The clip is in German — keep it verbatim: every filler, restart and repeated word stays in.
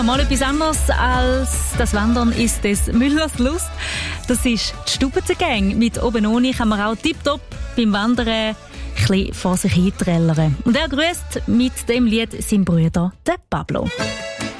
Mal etwas anderes als das Wandern ist des Müllers Lust. Das ist die Stubenzengang. Mit oben ohne kann man auch tipptopp beim Wandern ein bisschen vor sich hin trällern. Und er grüßt mit dem Lied seinen Bruder, den Pablo.